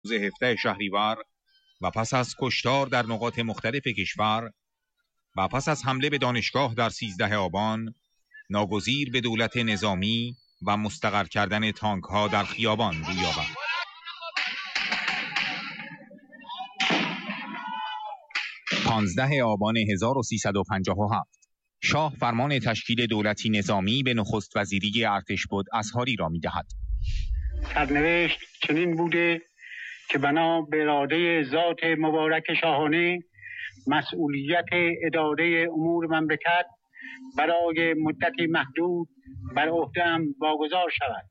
17 شهریور و پس از کشتار در نقاط مختلف کشور و پس از حمله به دانشگاه در 13 آبان، ناگزیر به دولت نظامی و مستقر کردن تانک ها در خیابان روی آورد. 15 آبان 1357 شاه فرمان تشکیل دولتی نظامی به نخست وزیری ارتشبد اظهاری را می‌دهد. سرنوشت چنین بوده که بنا به اراده ذات مبارک شاهانه مسئولیت اداره امور مملکت برای مدتی محدود بر عهده‌ام واگذار شود.